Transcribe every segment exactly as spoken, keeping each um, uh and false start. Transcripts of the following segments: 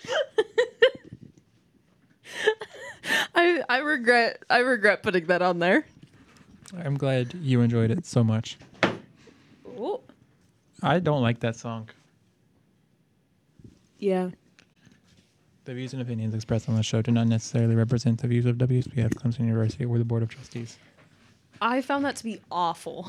I I regret I regret putting that on there. I'm glad you enjoyed it so much. Ooh. I don't like that song. Yeah. The views and opinions expressed on the show do not necessarily represent the views of W S P F, Clemson University, or the Board of Trustees. I found that to be awful.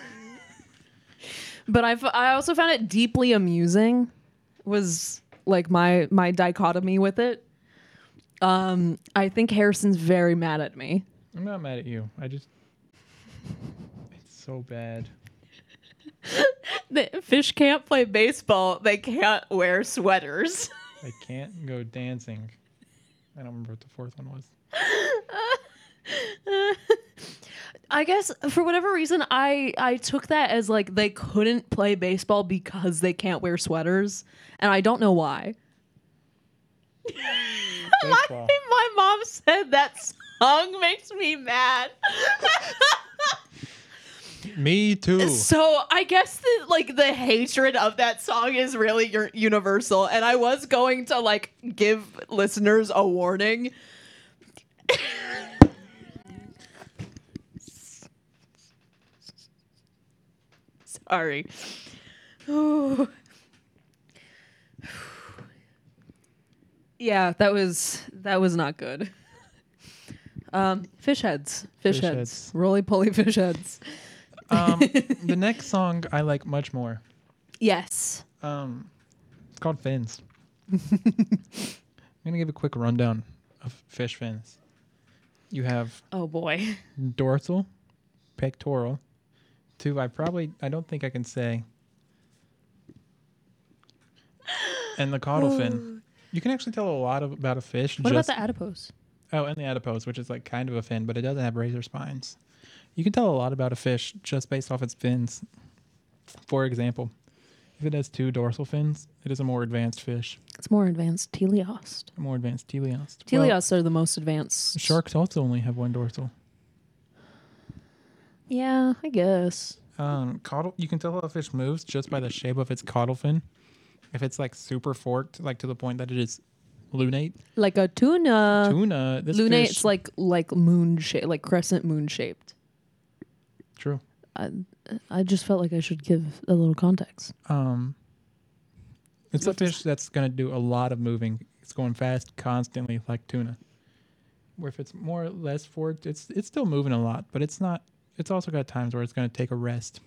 But I I also found it deeply amusing. Was like my my dichotomy with it. Um, I think Harrison's very mad at me. I'm not mad at you. I just... It's so bad. The fish can't play baseball. They can't wear sweaters. I can't go dancing. I don't remember what the fourth one was. I guess for whatever reason, I, I took that as like they couldn't play baseball because they can't wear sweaters. And I don't know why. my, my mom said that song makes me mad. Me too. So I guess the, like the hatred of that song is really u- universal. And I was going to like give listeners a warning. Sorry. Yeah, that was that was not good. Um, fish heads, fish, Fish heads, heads. roly poly fish heads. Um, the next song I like much more. Yes. Um, it's called Fins. I'm gonna give a quick rundown of fish fins. You have Oh boy. dorsal, pectoral. Two, I probably I don't think I can say. And the caudal fin. You can actually tell a lot of, about a fish. What just, about the adipose? Oh, and the adipose, which is like kind of a fin, but it doesn't have razor spines. You can tell a lot about a fish just based off its fins. For example, if it has two dorsal fins, it is a more advanced fish. It's more advanced teleost. A more advanced teleost. Teleosts are the most advanced. Well, sharks also only have one dorsal. Yeah, I guess. Um, caudal. You can tell how a fish moves just by the shape of its caudal fin. If it's like super forked, like to the point that it is lunate. Like a tuna. Tuna. This Lunate's fish, like like moon shaped, like crescent moon shaped. True. I I just felt like I should give a little context. Um, it's What a does- fish that's going to do a lot of moving. It's going fast constantly, like tuna. Where if it's more or less forked, it's it's still moving a lot, but it's not. It's also got times where it's going to take a rest.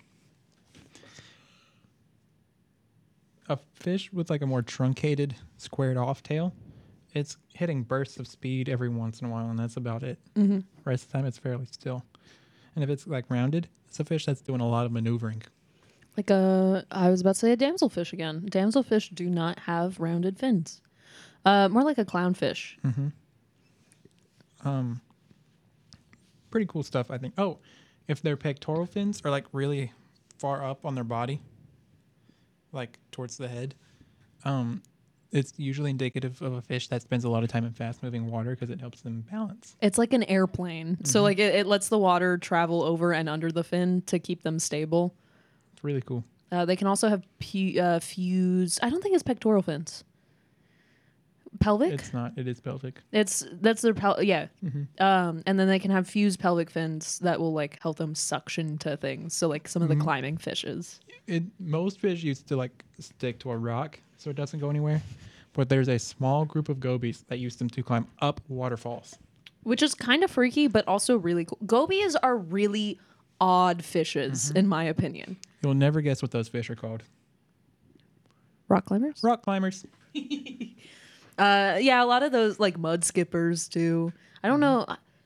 A fish with like a more truncated, squared off tail, it's hitting bursts of speed every once in a while, and that's about it. Mm-hmm. The rest of the time, it's fairly still. And if it's like rounded, it's a fish that's doing a lot of maneuvering. Like a, I was about to say a damselfish again. Damselfish do not have rounded fins. Uh, more like a clownfish. Mm-hmm. Um, pretty cool stuff, I think. Oh, if their pectoral fins are like really far up on their body, like towards the head, um, it's usually indicative of a fish that spends a lot of time in fast-moving water because it helps them balance. It's like an airplane. Mm-hmm. So like it, it lets the water travel over and under the fin to keep them stable. It's really cool. Uh, they can also have pu- uh, fused. I don't think it's pectoral fins. Pelvic. It's not. It is pelvic. It's that's their pel. Yeah. Mm-hmm. Um, and then they can have fused pelvic fins that will like help them suction to things. So like some of Mhm. the climbing fishes. It most fish used to like stick to a rock so it doesn't go anywhere, but there's a small group of gobies that use them to climb up waterfalls. Which is kind of freaky, but also really cool. Gobies are really odd fishes, Mm-hmm. in my opinion. You'll never guess what those fish are called. Rock climbers? Rock climbers. Uh, yeah, a lot of those like mud skippers too. I don't know.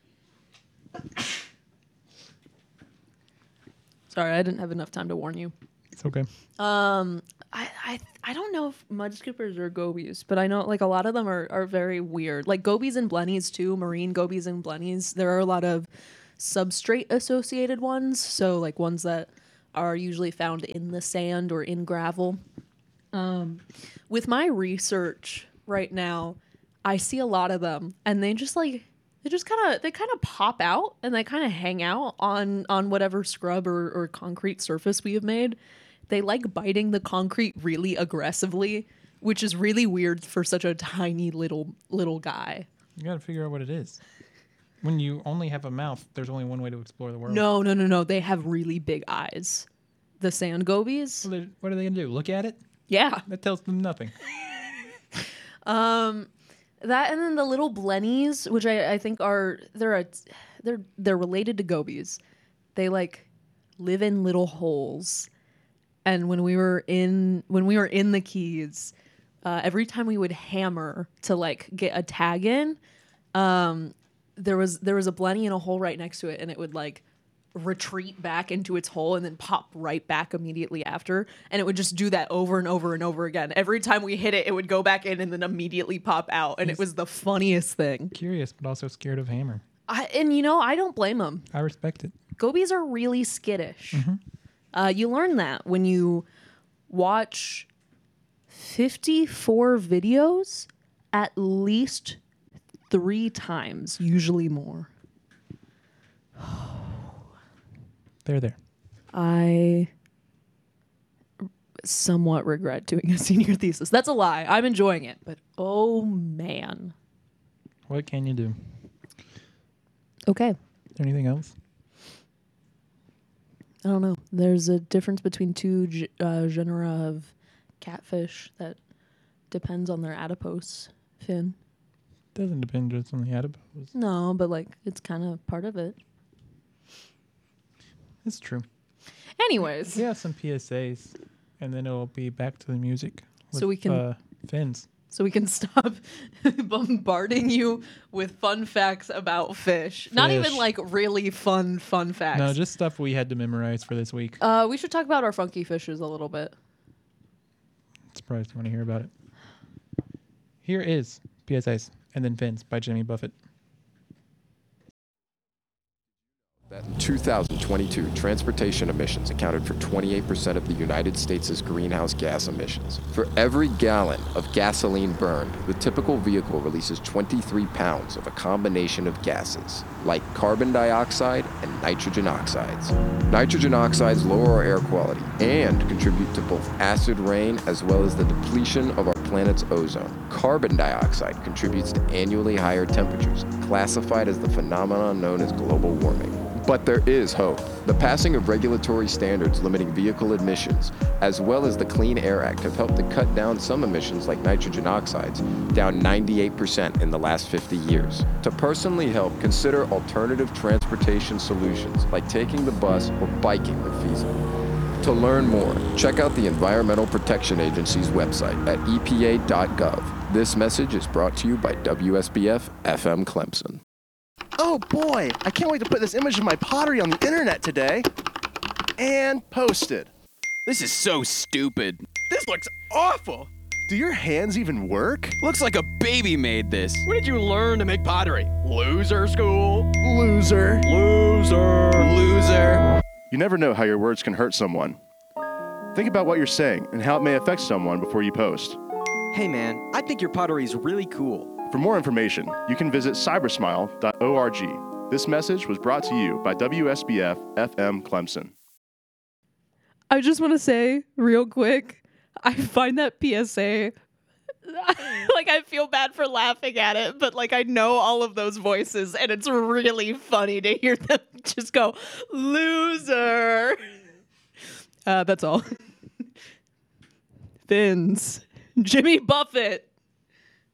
Sorry, I didn't have enough time to warn you. It's okay. Um, I, I I don't know if mud skippers are gobies, but I know like a lot of them are, are very weird. Like gobies and blennies too, marine gobies and blennies. There are a lot of substrate associated ones, so like ones that are usually found in the sand or in gravel. Um, with my research right now, I see a lot of them, and they just like they just kind of they kind of pop out and they kind of hang out on on whatever scrub or, or concrete surface we have made. They like biting the concrete really aggressively which is really weird for such a tiny little little guy. You got to figure out what it is. When you only have a mouth, there's only one way to explore the world. No, no, no, no. They have really big eyes. The sand gobies. Well, what are they gonna do? Look at it? Yeah. That tells them nothing. Um, that and then the little blennies, which I, I think are they're a they're they're related to gobies. They like live in little holes, and when we were in when we were in the Keys, uh, every time we would hammer to like get a tag in, um, there was there was a blenny in a hole right next to it, and it would like retreat back into its hole and then pop right back immediately after, and it would just do that over and over and over again. Every time we hit it, it would go back in and then immediately pop out, and it was the funniest thing. Curious, but also scared of hammer. I, and you know, I don't blame them. I respect it. Gobies are really skittish. Mm-hmm. Uh, you learn that when you watch fifty-four videos at least three times, usually more. They're there. I somewhat regret doing a senior thesis. That's a lie. I'm enjoying it, but oh man. What can you do? Okay. Anything else? I don't know. There's a difference between two g- uh, genera of catfish that depends on their adipose fin. Doesn't depend just on the adipose. No, but like it's kind of part of it. It's true. Anyways. We have some P S As, and then it'll be back to the music. With, So we can- uh, fins. So we can stop bombarding you with fun facts about fish. Not even Fish. like really fun, fun facts. No, just stuff we had to memorize for this week. uh, we should talk about our funky fishes a little bit. Surprised you want to hear about it. Here is P S As and then Fins by Jimmy Buffett. That in two thousand twenty-two, transportation emissions accounted for twenty-eight percent of the United States' greenhouse gas emissions. For every gallon of gasoline burned, the typical vehicle releases twenty-three pounds of a combination of gases, like carbon dioxide and nitrogen oxides. Nitrogen oxides lower our air quality and contribute to both acid rain as well as the depletion of our planet's ozone. Carbon dioxide contributes to annually higher temperatures, classified as the phenomenon known as global warming. But there is hope. The passing of regulatory standards limiting vehicle emissions, as well as the Clean Air Act, have helped to cut down some emissions like nitrogen oxides, down ninety-eight percent in the last fifty years. To personally help, consider alternative transportation solutions like taking the bus or biking if feasible. To learn more, check out the Environmental Protection Agency's website at E P A dot gov. This message is brought to you by W S B F F M Clemson. Oh boy, I can't wait to put this image of my pottery on the internet today. And posted. This is so stupid. This looks awful. Do your hands even work? Looks like a baby made this. Where did you learn to make pottery? Loser school? Loser. Loser. Loser. You never know how your words can hurt someone. Think about what you're saying and how it may affect someone before you post. Hey man, I think your pottery is really cool. For more information, you can visit cybersmile dot org. This message was brought to you by W S B F F M Clemson. I just want to say real quick, I find that P S A like I feel bad for laughing at it, but like I know all of those voices and it's really funny to hear them just go loser. Uh, that's all. Fins. Jimmy Buffett.